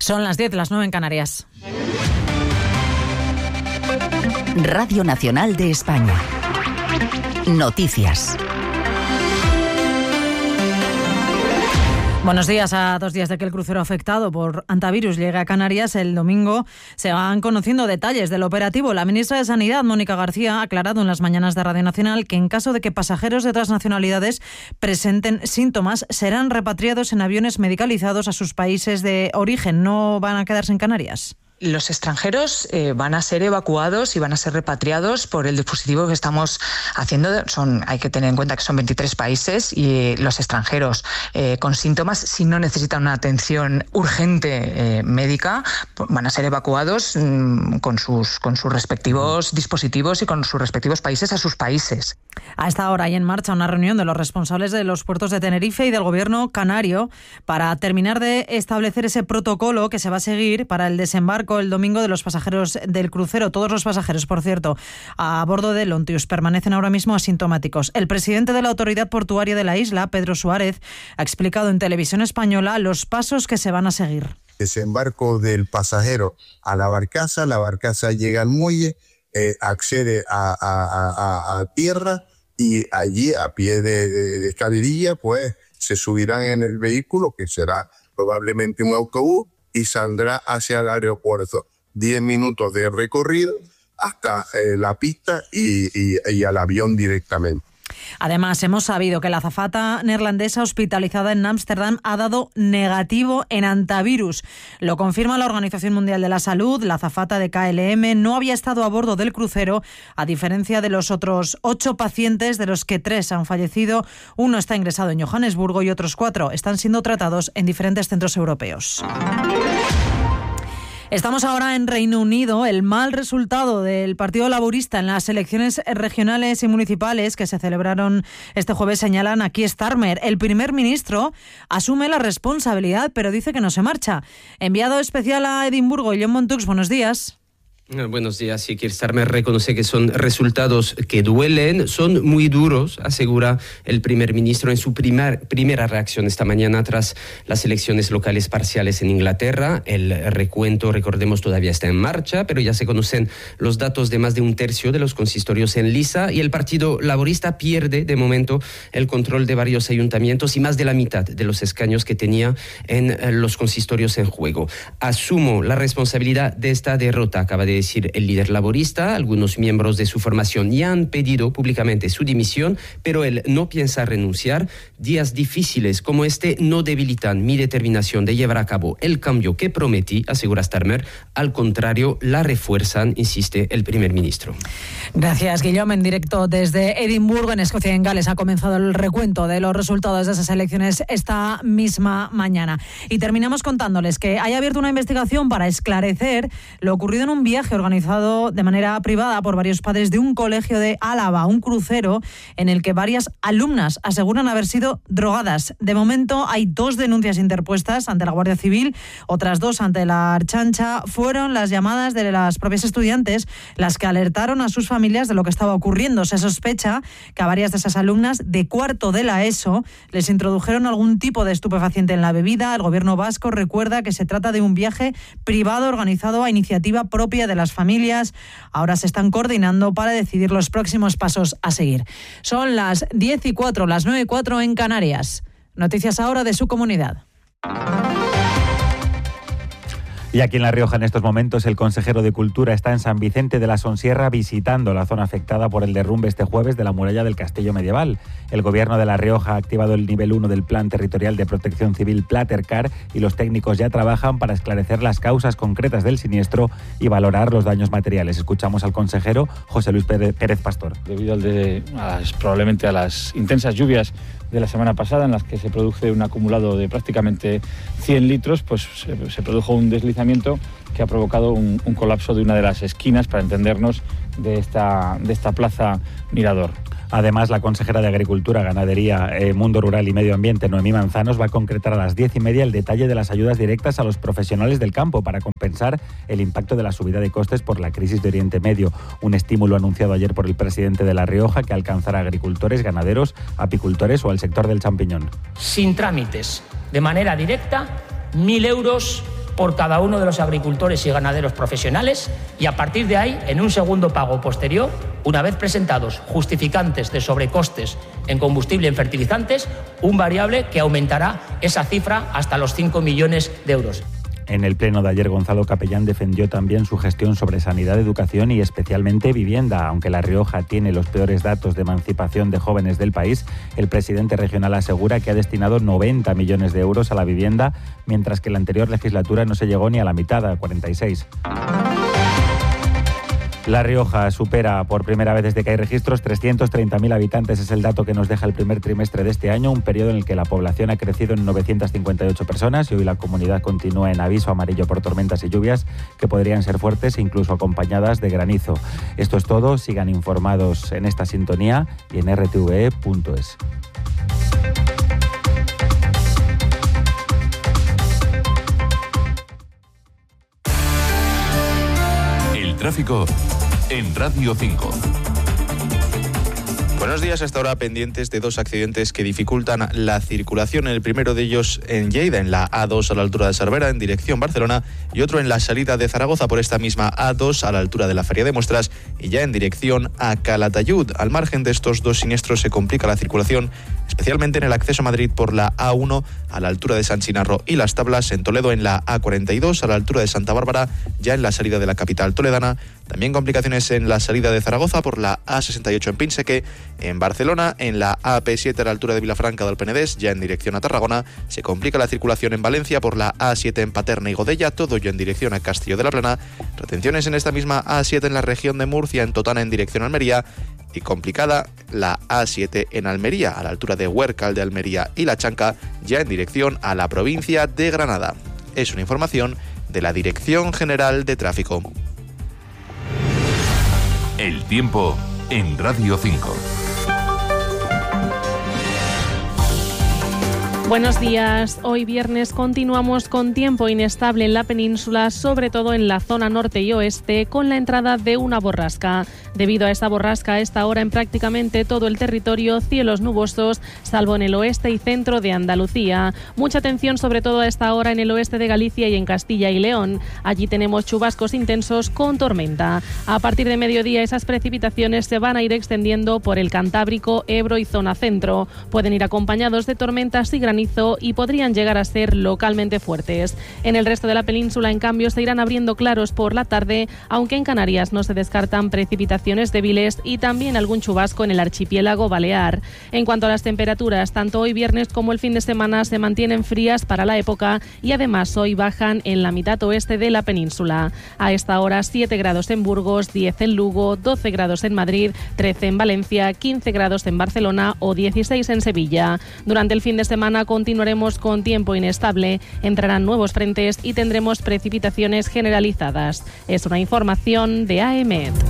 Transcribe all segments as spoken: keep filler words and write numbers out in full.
Son las diez, las nueve en Canarias. Radio Nacional de España. Noticias. Buenos días. A dos días de que el crucero afectado por hantavirus llegue a Canarias, el domingo se van conociendo detalles del operativo. La ministra de Sanidad, Mónica García, ha aclarado en las mañanas de Radio Nacional que en caso de que pasajeros de otras nacionalidades presenten síntomas, serán repatriados en aviones medicalizados a sus países de origen. ¿No van a quedarse en Canarias? Los extranjeros eh, van a ser evacuados y van a ser repatriados por el dispositivo que estamos haciendo. Son, hay que tener en cuenta que son veintitrés países y eh, los extranjeros eh, con síntomas, si no necesitan una atención urgente eh, médica, van a ser evacuados mmm, con sus, con sus respectivos dispositivos y con sus respectivos países a sus países. A esta hora hay en marcha una reunión de los responsables de los puertos de Tenerife y del gobierno canario para terminar de establecer ese protocolo que se va a seguir para el desembarco el domingo de los pasajeros del crucero. Todos los pasajeros, por cierto, a bordo del Ontius permanecen ahora mismo asintomáticos. El presidente de la Autoridad Portuaria de la isla, Pedro Suárez, ha explicado en Televisión Española los pasos que se van a seguir. Desembarco del pasajero a la barcaza, la barcaza llega al muelle, eh, accede a, a, a, a tierra y allí a pie de, de, de escalerilla pues se subirán en el vehículo, que será probablemente un autobús, y saldrá hacia el aeropuerto. Diez minutos de recorrido hasta eh, la pista y, y, y al avión directamente. Además, hemos sabido que la azafata neerlandesa hospitalizada en Ámsterdam ha dado negativo en hantavirus. Lo confirma la Organización Mundial de la Salud. La azafata de K L M no había estado a bordo del crucero, a diferencia de los otros ocho pacientes, de los que tres han fallecido. Uno está ingresado en Johannesburgo y otros cuatro están siendo tratados en diferentes centros europeos. Estamos ahora en Reino Unido. El mal resultado del Partido Laborista en las elecciones regionales y municipales que se celebraron este jueves señalan a Keir Starmer. El primer ministro asume la responsabilidad, pero dice que no se marcha. Enviado especial a Edimburgo, John Montux, buenos días. Buenos días. Sí, Keir Starmer reconoce que son resultados que duelen, son muy duros, asegura el primer ministro en su primer, primera reacción esta mañana tras las elecciones locales parciales en Inglaterra. El recuento, recordemos, todavía está en marcha, pero ya se conocen los datos de más de un tercio de los consistorios en liza y el Partido Laborista pierde de momento el control de varios ayuntamientos y más de la mitad de los escaños que tenía en los consistorios en juego. Asumo la responsabilidad de esta derrota, acaba de decir el líder laborista. Algunos miembros de su formación ya han pedido públicamente su dimisión, pero él no piensa renunciar. Días difíciles como este no debilitan mi determinación de llevar a cabo el cambio que prometí, asegura Starmer. Al contrario, la refuerzan, insiste el primer ministro. Gracias, Guillaume. En directo desde Edimburgo, en Escocia y en Gales, ha comenzado el recuento de los resultados de esas elecciones esta misma mañana. Y terminamos contándoles que hay abierto una investigación para esclarecer lo ocurrido en un viaje organizado de manera privada por varios padres de un colegio de Álava, un crucero en el que varias alumnas aseguran haber sido drogadas. De momento hay dos denuncias interpuestas ante la Guardia Civil, otras dos ante la Archancha. Fueron las llamadas de las propias estudiantes las que alertaron a sus familias de lo que estaba ocurriendo. Se sospecha que a varias de esas alumnas de cuarto de la ESO les introdujeron algún tipo de estupefaciente en la bebida. El gobierno vasco recuerda que se trata de un viaje privado organizado a iniciativa propia de las familias. Ahora se están coordinando para decidir los próximos pasos a seguir. Son las diez y cuatro, las nueve y cuatro en Canarias. Noticias ahora de su comunidad. Y aquí en La Rioja en estos momentos el consejero de Cultura está en San Vicente de la Sonsierra visitando la zona afectada por el derrumbe este jueves de la muralla del Castillo Medieval. El gobierno de La Rioja ha activado el nivel uno del Plan Territorial de Protección Civil Platercar y los técnicos ya trabajan para esclarecer las causas concretas del siniestro y valorar los daños materiales. Escuchamos al consejero José Luis Pérez Pastor. Debido al de, a las, probablemente a las intensas lluvias de la semana pasada, en las que se produce un acumulado de prácticamente cien litros, pues se, se produjo un deslizamiento que ha provocado un, un colapso de una de las esquinas, para entendernos, de esta, de esta plaza Mirador. Además, la consejera de Agricultura, Ganadería, eh, Mundo Rural y Medio Ambiente, Noemí Manzanos, va a concretar a las diez y media el detalle de las ayudas directas a los profesionales del campo para compensar el impacto de la subida de costes por la crisis de Oriente Medio. Un estímulo anunciado ayer por el presidente de La Rioja que alcanzará a agricultores, ganaderos, apicultores o al sector del champiñón. Sin trámites, de manera directa, mil euros por cada uno de los agricultores y ganaderos profesionales y a partir de ahí, en un segundo pago posterior, una vez presentados justificantes de sobrecostes en combustible y en fertilizantes, un variable que aumentará esa cifra hasta los cinco millones de euros. En el pleno de ayer, Gonzalo Capellán defendió también su gestión sobre sanidad, educación y especialmente vivienda. Aunque La Rioja tiene los peores datos de emancipación de jóvenes del país, el presidente regional asegura que ha destinado noventa millones de euros a la vivienda, mientras que en la anterior legislatura no se llegó ni a la mitad, a cuarenta y seis. La Rioja supera por primera vez desde que hay registros trescientos treinta mil habitantes. Es el dato que nos deja el primer trimestre de este año, un periodo en el que la población ha crecido en novecientas cincuenta y ocho personas y hoy la comunidad continúa en aviso amarillo por tormentas y lluvias que podrían ser fuertes e incluso acompañadas de granizo. Esto es todo. Sigan informados en esta sintonía y en r t v e punto es. Tráfico en Radio cinco. Buenos días. Hasta ahora pendientes de dos accidentes que dificultan la circulación. El primero de ellos en Lleida, en la A dos a la altura de Cervera, en dirección Barcelona, y otro en la salida de Zaragoza por esta misma A dos a la altura de la Feria de Muestras y ya en dirección a Calatayud. Al margen de estos dos siniestros se complica la circulación, especialmente en el acceso a Madrid por la A uno a la altura de San Chinarro y Las Tablas, en Toledo en la A cuarenta y dos a la altura de Santa Bárbara, ya en la salida de la capital toledana. También complicaciones en la salida de Zaragoza por la A sesenta y ocho en Pinseque, en Barcelona, en la A P siete a la altura de Vilafranca del Penedés, ya en dirección a Tarragona. Se complica la circulación en Valencia por la A siete en Paterna y Godella, todo ya en dirección a Castillo de la Plana. Retenciones en esta misma A siete en la región de Murcia, en Totana en dirección a Almería. Y complicada la A siete en Almería, a la altura de Huércal de Almería y La Chanca, ya en dirección a la provincia de Granada. Es una información de la Dirección General de Tráfico. El tiempo en Radio cinco. Buenos días. Hoy viernes continuamos con tiempo inestable en la península, sobre todo en la zona norte y oeste, con la entrada de una borrasca. Debido a esta borrasca, a esta hora en prácticamente todo el territorio, cielos nubosos, salvo en el oeste y centro de Andalucía. Mucha atención sobre todo a esta hora en el oeste de Galicia y en Castilla y León. Allí tenemos chubascos intensos con tormenta. A partir de mediodía esas precipitaciones se van a ir extendiendo por el Cantábrico, Ebro y zona centro. Pueden ir acompañados de tormentas y granizo y podrían llegar a ser localmente fuertes. En el resto de la península, en cambio, se irán abriendo claros por la tarde, aunque en Canarias no se descartan precipitaciones débiles y también algún chubasco en el archipiélago balear. En cuanto a las temperaturas, tanto hoy viernes como el fin de semana se mantienen frías para la época y además hoy bajan en la mitad oeste de la península. A esta hora siete grados en Burgos, diez en Lugo, doce grados en Madrid, trece en Valencia, quince grados en Barcelona o dieciséis en Sevilla. Durante el fin de semana continuaremos con tiempo inestable, entrarán nuevos frentes y tendremos precipitaciones generalizadas. Es una información de A E M E T.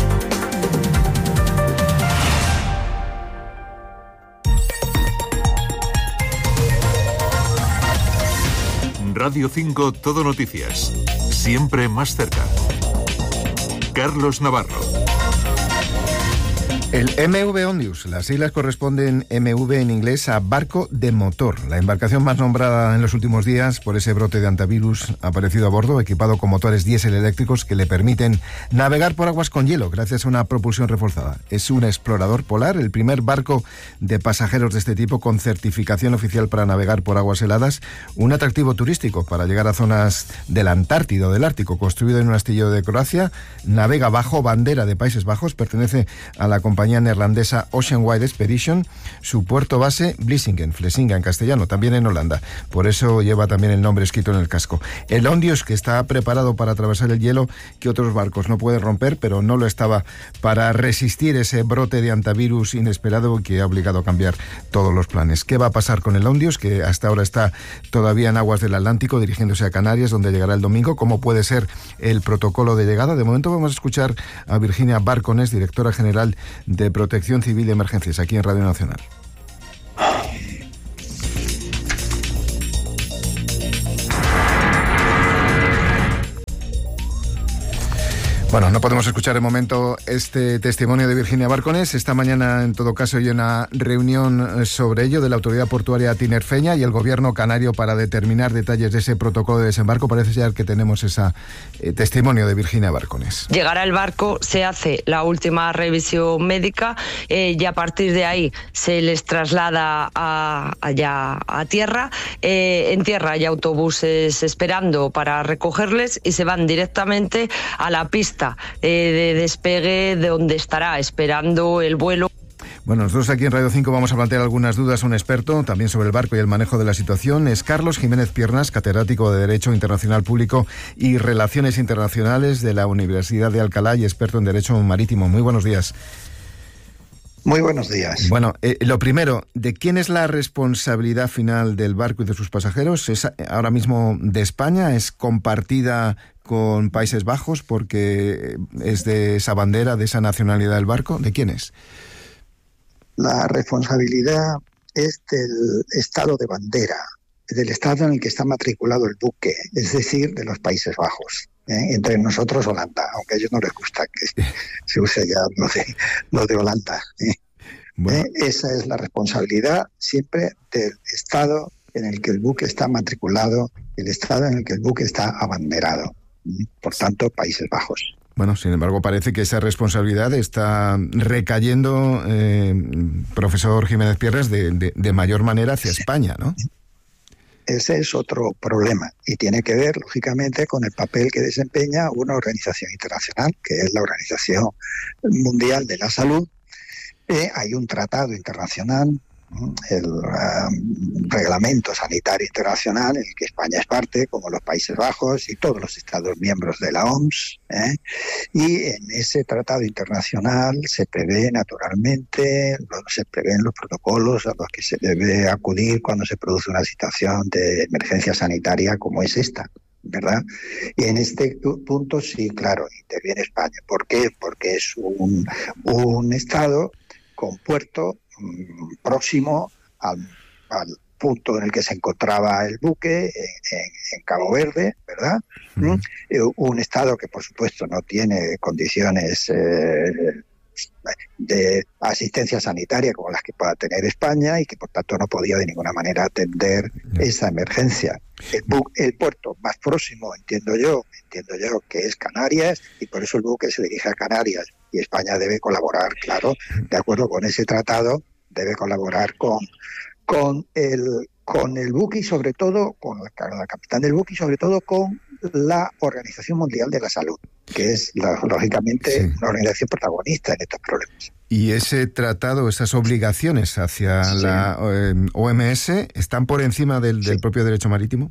Radio cinco Todo Noticias. Siempre más cerca. Carlos Navarro. El M V Ondius, las siglas corresponden M V en inglés a barco de motor. La embarcación más nombrada en los últimos días por ese brote de hantavirus ha aparecido a bordo, equipado con motores diésel eléctricos que le permiten navegar por aguas con hielo gracias a una propulsión reforzada. Es un explorador polar, el primer barco de pasajeros de este tipo con certificación oficial para navegar por aguas heladas, un atractivo turístico para llegar a zonas del Antártido, del Ártico. Construido en un astillero de Croacia, navega bajo bandera de Países Bajos, pertenece a la compañía neerlandesa Oceanwide Expedition, su puerto base Vlissingen, Vlissingen en castellano, también en Holanda. Por eso lleva también el nombre escrito en el casco. El Ondius, que está preparado para atravesar el hielo que otros barcos no pueden romper, pero no lo estaba para resistir ese brote de hantavirus inesperado que ha obligado a cambiar todos los planes. ¿Qué va a pasar con el Ondius, que hasta ahora está todavía en aguas del Atlántico, dirigiéndose a Canarias, donde llegará el domingo? ¿Cómo puede ser el protocolo de llegada? De momento vamos a escuchar a Virginia Barcones, directora general de Protección Civil y Emergencias, aquí en Radio Nacional. Bueno, no podemos escuchar de momento este testimonio de Virginia Bárcones. Esta mañana, en todo caso, hay una reunión sobre ello de la Autoridad Portuaria tinerfeña y el Gobierno canario para determinar detalles de ese protocolo de desembarco. Parece ya que tenemos ese eh, testimonio de Virginia Bárcones. Llegará el barco, se hace la última revisión médica eh, y a partir de ahí se les traslada a, allá a tierra. Eh, en tierra hay autobuses esperando para recogerles y se van directamente a la pista de despegue de donde estará esperando el vuelo. Bueno, nosotros aquí en Radio cinco vamos a plantear algunas dudas a un experto también sobre el barco y el manejo de la situación. Es Carlos Jiménez Piernas, catedrático de Derecho Internacional Público y Relaciones Internacionales de la Universidad de Alcalá y experto en Derecho Marítimo. Muy buenos días. Muy buenos días. Bueno, eh, lo primero, ¿de quién es la responsabilidad final del barco y de sus pasajeros? ¿Es ahora mismo de España? ¿Es compartida con Países Bajos porque es de esa bandera, de esa nacionalidad del barco? ¿De quién es? La responsabilidad es del estado de bandera, del estado en el que está matriculado el buque, es decir, de los Países Bajos. ¿eh? Entre nosotros Holanda, aunque a ellos no les gusta que se use ya lo de, lo de Holanda. ¿eh? Bueno. ¿Eh? Esa es la responsabilidad siempre del estado en el que el buque está matriculado, el estado en el que el buque está abanderado. ¿eh? Por tanto, Países Bajos. Bueno, sin embargo, parece que esa responsabilidad está recayendo, eh, profesor Jiménez Piernas, de, de, de mayor manera hacia sí. España, ¿no? Ese es otro problema y tiene que ver, lógicamente, con el papel que desempeña una organización internacional, que es la Organización Mundial de la Salud. Eh, hay un tratado internacional, el uh, Reglamento Sanitario Internacional, en el que España es parte, como los Países Bajos y todos los Estados miembros de la O M S. ¿eh? Y en ese tratado internacional se prevé, naturalmente, se prevén los protocolos a los que se debe acudir cuando se produce una situación de emergencia sanitaria como es esta, ¿verdad? Y en este punto, sí, claro, interviene España. ¿Por qué? Porque es un, un Estado con puerto próximo al, al punto en el que se encontraba el buque, en, en, en Cabo Verde, ¿verdad? Uh-huh. ¿Mm? Un estado que, por supuesto, no tiene condiciones eh, de asistencia sanitaria como las que pueda tener España y que, por tanto, no podía de ninguna manera atender uh-huh. esa emergencia. El, bu- el puerto más próximo, entiendo yo, entiendo yo que es Canarias, y por eso el buque se dirige a Canarias. Y España debe colaborar, claro, de acuerdo con ese tratado, debe colaborar con, con, el, con el buque y sobre todo, con la, la capitán del buque y sobre todo con la Organización Mundial de la Salud, que es, la, lógicamente, sí. una organización protagonista en estos problemas. ¿Y ese tratado, esas obligaciones hacia sí. la eh, O M S, están por encima del, sí. del propio derecho marítimo?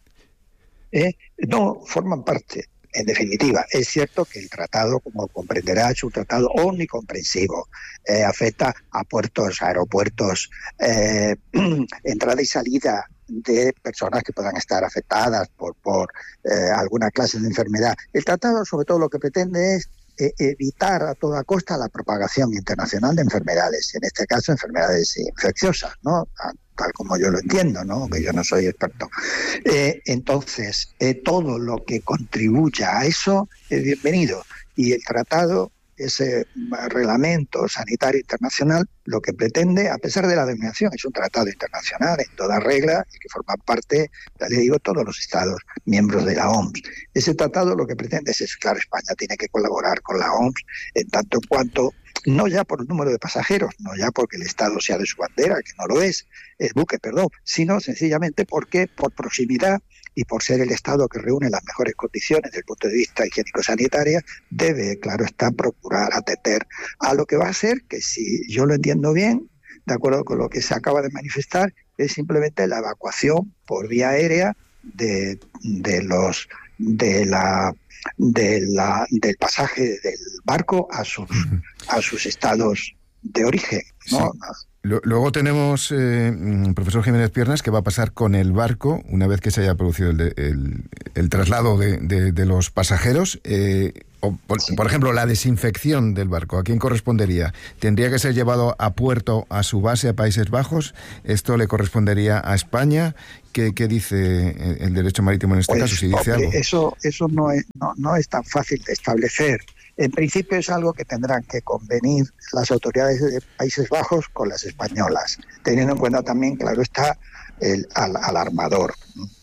Eh, no, forman parte. En definitiva, es cierto que el tratado, como comprenderá, es un tratado omnicomprensivo. Eh, afecta a puertos, aeropuertos, eh, entrada y salida de personas que puedan estar afectadas por, por eh, alguna clase de enfermedad. El tratado, sobre todo, lo que pretende es eh, evitar a toda costa la propagación internacional de enfermedades, en este caso enfermedades infecciosas, ¿no? Tal como yo lo entiendo, ¿no? Que yo no soy experto. Eh, entonces, eh, todo lo que contribuya a eso es bienvenido. Y el tratado, ese reglamento sanitario internacional, lo que pretende, a pesar de la denominación, es un tratado internacional en toda regla y que forman parte, ya le digo, todos los estados miembros de la O M S. Ese tratado lo que pretende es, es claro, España tiene que colaborar con la O M S en tanto en cuanto, no ya por el número de pasajeros, no ya porque el Estado sea de su bandera, que no lo es, el buque, perdón, sino sencillamente porque por proximidad y por ser el Estado que reúne las mejores condiciones desde el punto de vista higiénico-sanitario, debe, claro está, procurar atender a lo que va a ser, que si yo lo entiendo bien, de acuerdo con lo que se acaba de manifestar, es simplemente la evacuación por vía aérea de, de los de la de la del pasaje del barco a sus a sus estados de origen, ¿no? Sí. Luego tenemos, eh, profesor Jiménez Piernas, que va a pasar con el barco una vez que se haya producido el, de, el, el traslado de, de, de los pasajeros. Eh, o, por, por ejemplo, la desinfección del barco, ¿a quién correspondería? ¿Tendría que ser llevado a puerto, a su base, a Países Bajos? ¿Esto le correspondería a España? ¿Qué, qué dice el derecho marítimo en este pues, caso? Si dice hombre, algo. Eso, eso no, es, no, no es tan fácil de establecer. En principio es algo que tendrán que convenir las autoridades de Países Bajos con las españolas, teniendo en cuenta también, claro está, el, al, al armador,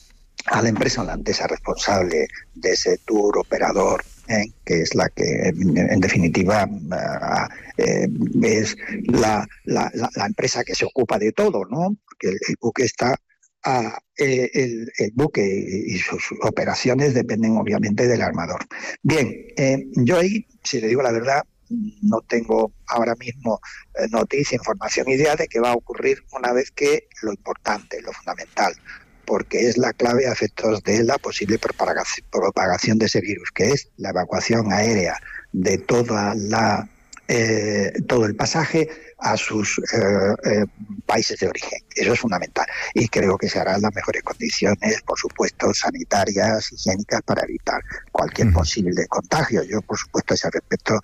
a la empresa holandesa responsable de ese tour operador, ¿eh? que es la que, en, en definitiva, uh, eh, es la, la, la, la empresa que se ocupa de todo, ¿no? Porque el, el buque está a, eh, el, el buque y sus operaciones dependen obviamente del armador. Bien, eh, yo ahí, si le digo la verdad, no tengo ahora mismo eh, noticia, información, idea de qué va a ocurrir una vez que lo importante, lo fundamental, porque es la clave a efectos de la posible propagación, propagación de ese virus, que es la evacuación aérea de toda la eh, todo el pasaje a sus eh, eh, países de origen. Eso es fundamental. Y creo que se hará en las mejores condiciones, por supuesto, sanitarias, higiénicas, para evitar cualquier uh-huh. posible contagio. Yo, por supuesto, a ese respecto,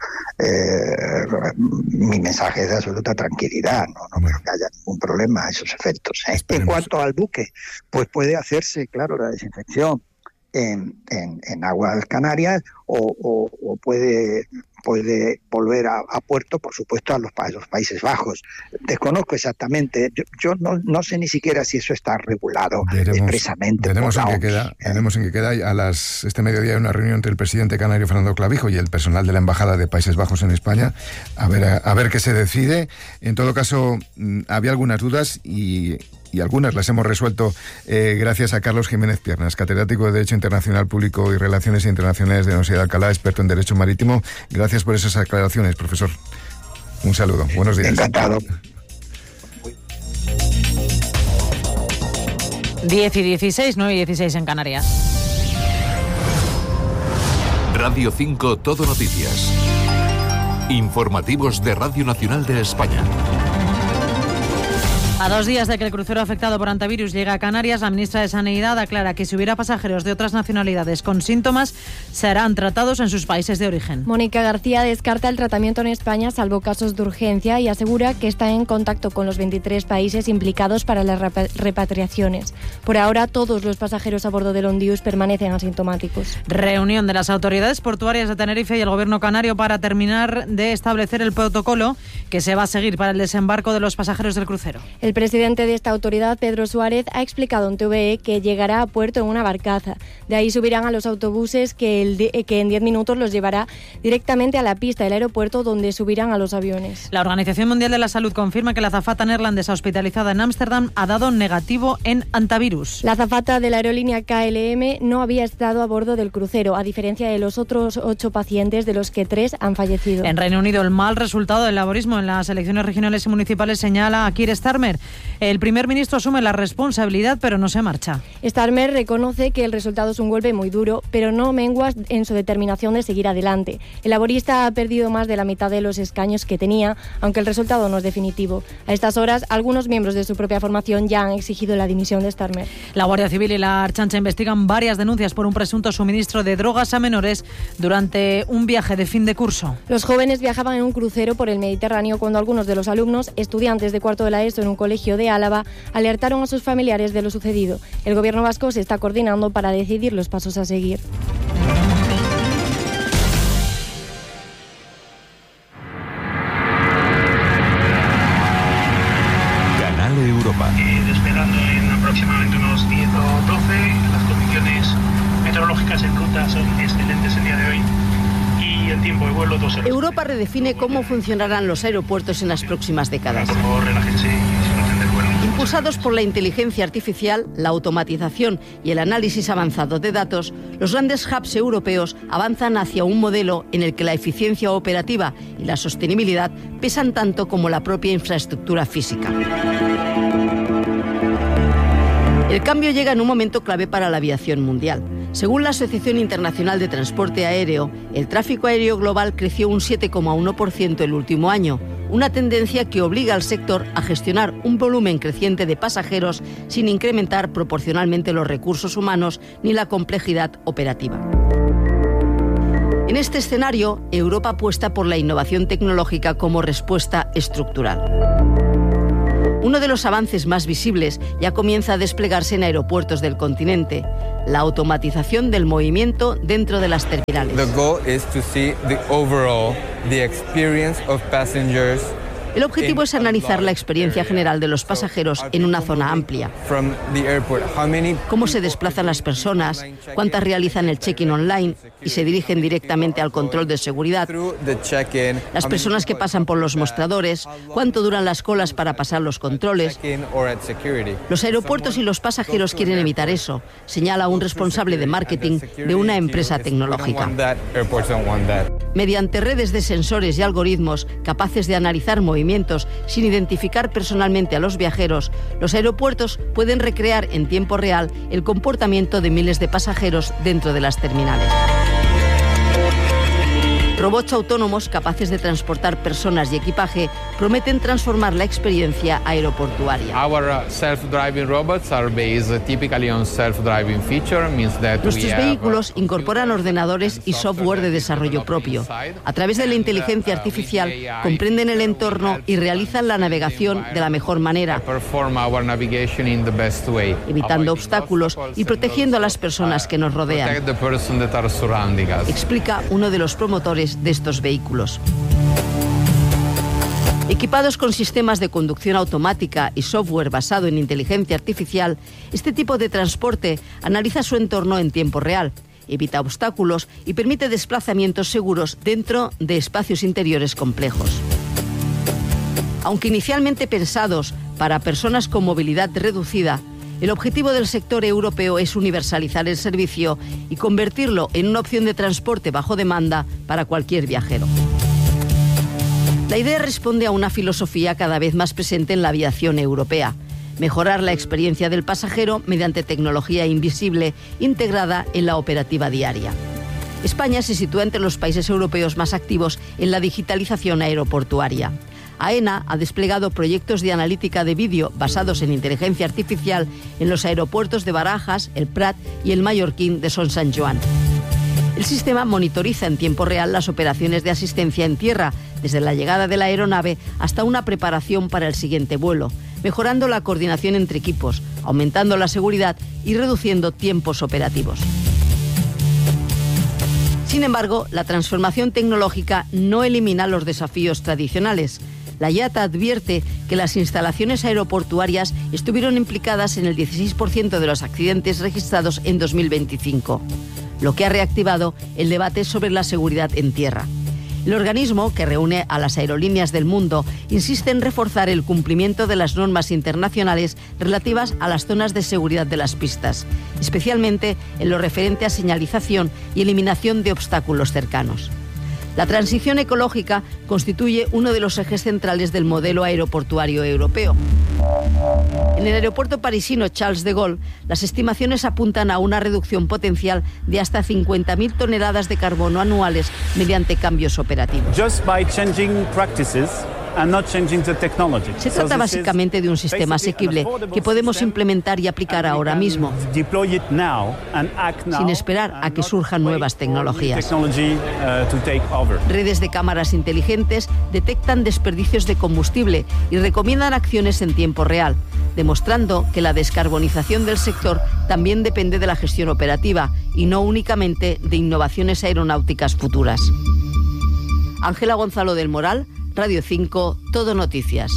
eh, mi mensaje es de absoluta tranquilidad. No, no creo que haya ningún problema a esos efectos, ¿eh? En cuanto al buque, pues puede hacerse, claro, la desinfección en, en, en aguas Canarias o, o, o puede... puede volver a, a puerto, por supuesto, a los, a los Países Bajos. Desconozco exactamente, yo, yo no, no sé ni siquiera si eso está regulado veremos, expresamente. Veremos en, qué queda, veremos en qué queda. A las, este mediodía hay una reunión entre el presidente canario Fernando Clavijo y el personal de la Embajada de Países Bajos en España, a ver, a, a ver qué se decide. En todo caso, había algunas dudas y... y algunas las hemos resuelto eh, gracias a Carlos Jiménez Piernas, catedrático de Derecho Internacional Público y Relaciones Internacionales de la Universidad de Alcalá, experto en Derecho Marítimo. Gracias por esas aclaraciones, profesor. Un saludo. Buenos días. Encantado. diez y dieciséis, nueve y dieciséis en Canarias. Radio cinco Todo Noticias. Informativos de Radio Nacional de España. A dos días de que el crucero afectado por antivirus llegue a Canarias, la ministra de Sanidad aclara que si hubiera pasajeros de otras nacionalidades con síntomas, serán tratados en sus países de origen. Mónica García descarta el tratamiento en España, salvo casos de urgencia, y asegura que está en contacto con los veintitrés países implicados para las repatriaciones. Por ahora, todos los pasajeros a bordo del Ondius permanecen asintomáticos. Reunión de las autoridades portuarias de Tenerife y el gobierno canario para terminar de establecer el protocolo que se va a seguir para el desembarco de los pasajeros del crucero. El presidente de esta autoridad, Pedro Suárez, ha explicado en T V E que llegará a puerto en una barcaza. De ahí subirán a los autobuses que, el de, que en diez minutos los llevará directamente a la pista del aeropuerto, donde subirán a los aviones. La Organización Mundial de la Salud confirma que la azafata neerlandesa hospitalizada en Ámsterdam ha dado negativo en antivirus. La azafata de la aerolínea K L M no había estado a bordo del crucero, a diferencia de los otros ocho pacientes, de los que tres han fallecido. En Reino Unido, el mal resultado del laborismo en las elecciones regionales y municipales señala a Keir Starmer. El primer ministro asume la responsabilidad, pero no se marcha. Starmer reconoce que el resultado es un golpe muy duro, pero no mengua en su determinación de seguir adelante. El laborista ha perdido más de la mitad de los escaños que tenía, aunque el resultado no es definitivo. A estas horas, algunos miembros de su propia formación ya han exigido la dimisión de Starmer. La Guardia Civil y la Archancha investigan varias denuncias por un presunto suministro de drogas a menores durante un viaje de fin de curso. Los jóvenes viajaban en un crucero por el Mediterráneo cuando algunos de los alumnos, estudiantes de cuarto de la ESO en un colegio de Álava, alertaron a sus familiares de lo sucedido. El gobierno vasco se está coordinando para decidir los pasos a seguir. Canal Europa. Eh, despegando en aproximadamente unos diez o doce, las condiciones meteorológicas en ruta son excelentes el día de hoy. Y el tiempo de vuelo dos horas. Europa redefine cómo funcionarán los aeropuertos en las próximas décadas. Por favor, relájense y disfruten del vuelo. Impulsados por la inteligencia artificial, la automatización y el análisis avanzado de datos, los grandes hubs europeos avanzan hacia un modelo en el que la eficiencia operativa y la sostenibilidad pesan tanto como la propia infraestructura física. El cambio llega en un momento clave para la aviación mundial. Según la Asociación Internacional de Transporte Aéreo, el tráfico aéreo global creció un siete coma uno por ciento el último año, una tendencia que obliga al sector a gestionar un volumen creciente de pasajeros sin incrementar proporcionalmente los recursos humanos ni la complejidad operativa. En este escenario, Europa apuesta por la innovación tecnológica como respuesta estructural. Uno de los avances más visibles ya comienza a desplegarse en aeropuertos del continente: la automatización del movimiento dentro de las terminales. The goal is to see the overall the experience of passengers. El objetivo es analizar la experiencia general de los pasajeros en una zona amplia. Cómo se desplazan las personas, cuántas realizan el check-in online y se dirigen directamente al control de seguridad, las personas que pasan por los mostradores, cuánto duran las colas para pasar los controles. Los aeropuertos y los pasajeros quieren evitar eso, señala un responsable de marketing de una empresa tecnológica. Mediante redes de sensores y algoritmos capaces de analizar movimientos sin identificar personalmente a los viajeros, los aeropuertos pueden recrear en tiempo real el comportamiento de miles de pasajeros dentro de las terminales. Robots autónomos capaces de transportar personas y equipaje prometen transformar la experiencia aeroportuaria. Nuestros vehículos incorporan ordenadores y software de desarrollo propio. A través de la inteligencia artificial comprenden el entorno y realizan la navegación de la mejor manera, evitando obstáculos y protegiendo a las personas que nos rodean, explica uno de los promotores de estos vehículos. Equipados con sistemas de conducción automática y software basado en inteligencia artificial, este tipo de transporte analiza su entorno en tiempo real, evita obstáculos y permite desplazamientos seguros dentro de espacios interiores complejos. Aunque inicialmente pensados para personas con movilidad reducida, el objetivo del sector europeo es universalizar el servicio y convertirlo en una opción de transporte bajo demanda para cualquier viajero. La idea responde a una filosofía cada vez más presente en la aviación europea: mejorar la experiencia del pasajero mediante tecnología invisible integrada en la operativa diaria. España se sitúa entre los países europeos más activos en la digitalización aeroportuaria. AENA ha desplegado proyectos de analítica de vídeo basados en inteligencia artificial en los aeropuertos de Barajas, el Prat y el mallorquín de Son Sant Joan. El sistema monitoriza en tiempo real las operaciones de asistencia en tierra, desde la llegada de la aeronave hasta una preparación para el siguiente vuelo, mejorando la coordinación entre equipos, aumentando la seguridad y reduciendo tiempos operativos. Sin embargo, la transformación tecnológica no elimina los desafíos tradicionales. La I A T A advierte que las instalaciones aeroportuarias estuvieron implicadas en el dieciséis por ciento de los accidentes registrados en dos mil veinticinco, lo que ha reactivado el debate sobre la seguridad en tierra. El organismo, que reúne a las aerolíneas del mundo, insiste en reforzar el cumplimiento de las normas internacionales relativas a las zonas de seguridad de las pistas, especialmente en lo referente a señalización y eliminación de obstáculos cercanos. La transición ecológica constituye uno de los ejes centrales del modelo aeroportuario europeo. En el aeropuerto parisino Charles de Gaulle, las estimaciones apuntan a una reducción potencial de hasta cincuenta mil toneladas de carbono anuales mediante cambios operativos. Just by changing practices and not changing the technology. Se trata básicamente de un sistema asequible que podemos implementar y aplicar ahora mismo, sin esperar a que surjan nuevas tecnologías. Redes de cámaras inteligentes detectan desperdicios de combustible y recomiendan acciones en tiempo real, demostrando que la descarbonización del sector también depende de la gestión operativa y no únicamente de innovaciones aeronáuticas futuras. Ángela Gonzalo del Moral, Radio cinco, Todo Noticias.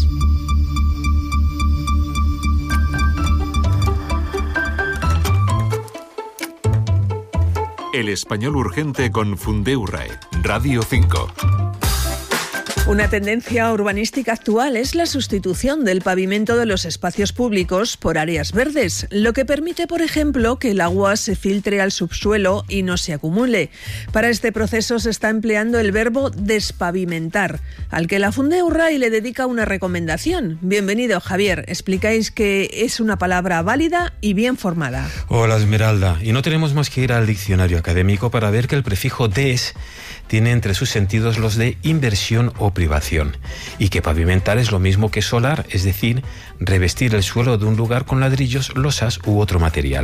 El español urgente con Fundeurrae, Radio cinco. Una tendencia urbanística actual es la sustitución del pavimento de los espacios públicos por áreas verdes, lo que permite, por ejemplo, que el agua se filtre al subsuelo y no se acumule. Para este proceso se está empleando el verbo despavimentar, al que la Fundeurrae le dedica una recomendación. Bienvenido, Javier. Explicáis que es una palabra válida y bien formada. Hola, Esmeralda. Y no tenemos más que ir al diccionario académico para ver que el prefijo des tiene entre sus sentidos los de inversión o privación, y que pavimentar es lo mismo que solar, es decir, revestir el suelo de un lugar con ladrillos, losas u otro material.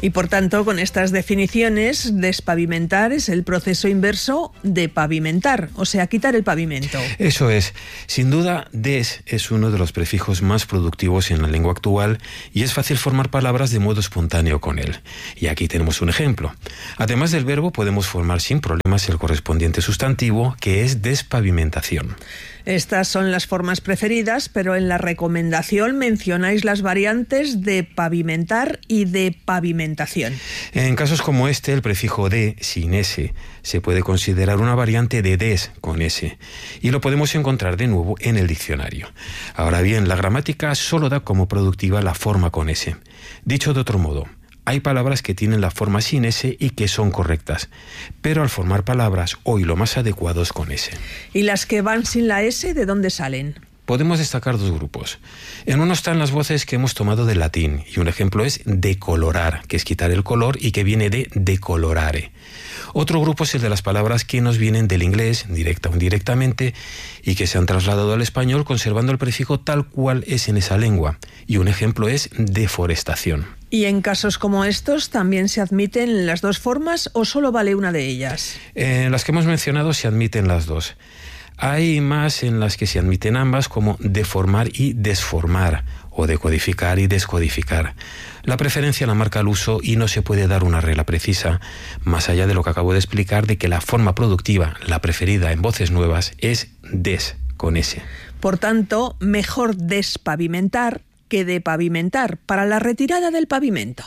Y por tanto, con estas definiciones, despavimentar es el proceso inverso de pavimentar, o sea, quitar el pavimento. Eso es. Sin duda, des es uno de los prefijos más productivos en la lengua actual y es fácil formar palabras de modo espontáneo con él. Y aquí tenemos un ejemplo. Además del verbo, podemos formar sin problemas el correspondiente sustantivo, que es despavimentación. Estas son las formas preferidas, pero en la recomendación mencionáis las variantes de pavimentar y de pavimentación. En casos como este, el prefijo de, sin S, se puede considerar una variante de des con S, y lo podemos encontrar de nuevo en el diccionario. Ahora bien, la gramática solo da como productiva la forma con S. Dicho de otro modo, hay palabras que tienen la forma sin S y que son correctas, pero al formar palabras, hoy lo más adecuado es con S. ¿Y las que van sin la S, de dónde salen? Podemos destacar dos grupos. En uno están las voces que hemos tomado del latín, y un ejemplo es decolorar, que es quitar el color y que viene de decolorare. Otro grupo es el de las palabras que nos vienen del inglés, directa o indirectamente, y que se han trasladado al español conservando el prefijo tal cual es en esa lengua. Y un ejemplo es deforestación. ¿Y en casos como estos también se admiten las dos formas o solo vale una de ellas? En las que hemos mencionado se admiten las dos. Hay más en las que se admiten ambas, como deformar y desformar, o decodificar y descodificar. La preferencia la marca el uso y no se puede dar una regla precisa, más allá de lo que acabo de explicar, de que la forma productiva, la preferida en voces nuevas, es des, con S. Por tanto, mejor despavimentar que de pavimentar para la retirada del pavimento.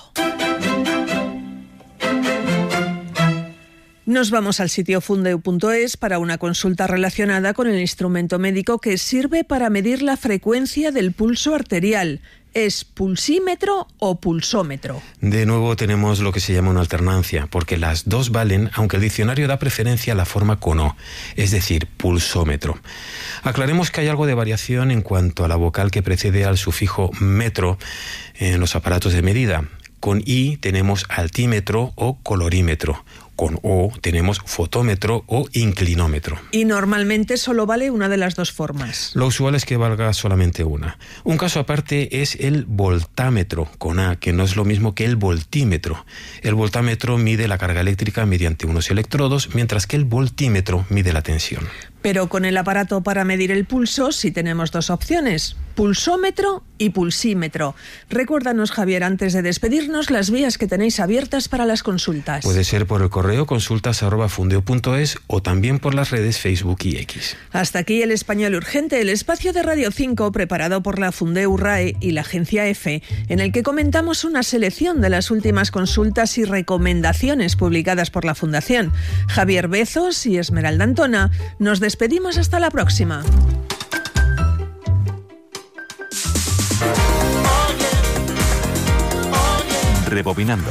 Nos vamos al sitio fundeu punto es para una consulta relacionada con el instrumento médico que sirve para medir la frecuencia del pulso arterial. ¿Es pulsímetro o pulsómetro? De nuevo tenemos lo que se llama una alternancia, porque las dos valen, aunque el diccionario da preferencia a la forma con O, es decir, pulsómetro. Aclaremos que hay algo de variación en cuanto a la vocal que precede al sufijo metro en los aparatos de medida. Con I tenemos altímetro o colorímetro. Con O tenemos fotómetro o inclinómetro. Y normalmente solo vale una de las dos formas. Lo usual es que valga solamente una. Un caso aparte es el voltámetro, con A, que no es lo mismo que el voltímetro. El voltámetro mide la carga eléctrica mediante unos electrodos, mientras que el voltímetro mide la tensión. Pero con el aparato para medir el pulso sí tenemos dos opciones, pulsómetro y pulsímetro. Recuérdanos, Javier, antes de despedirnos, las vías que tenéis abiertas para las consultas. Puede ser por el correo consultas arroba fundeo punto es o también por las redes Facebook y X. Hasta aquí el Español Urgente, el espacio de Radio cinco preparado por la Fundeu R A E y la Agencia EFE, en el que comentamos una selección de las últimas consultas y recomendaciones publicadas por la Fundación. Javier Bezos y Esmeralda Antona, nos despedimos hasta la próxima. Rebobinando.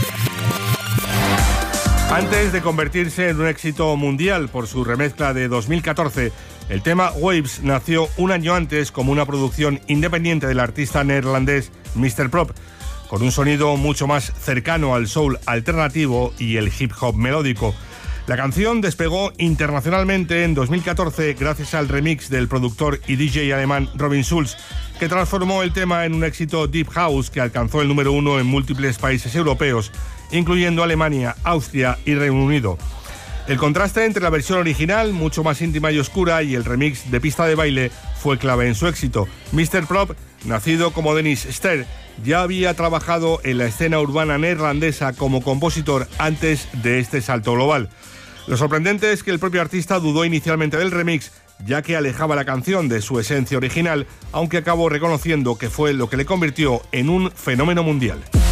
Antes de convertirse en un éxito mundial por su remezcla de dos mil catorce, el tema Waves nació un año antes como una producción independiente del artista neerlandés míster Prop, con un sonido mucho más cercano al soul alternativo y el hip hop melódico. La canción despegó internacionalmente en dos mil catorce gracias al remix del productor y D J alemán Robin Schulz, que transformó el tema en un éxito deep house que alcanzó el número uno en múltiples países europeos, incluyendo Alemania, Austria y Reino Unido. El contraste entre la versión original, mucho más íntima y oscura, y el remix de pista de baile fue clave en su éxito. míster Prop, nacido como Dennis Ster, ya había trabajado en la escena urbana neerlandesa como compositor antes de este salto global. Lo sorprendente es que el propio artista dudó inicialmente del remix, ya que alejaba la canción de su esencia original, aunque acabó reconociendo que fue lo que le convirtió en un fenómeno mundial.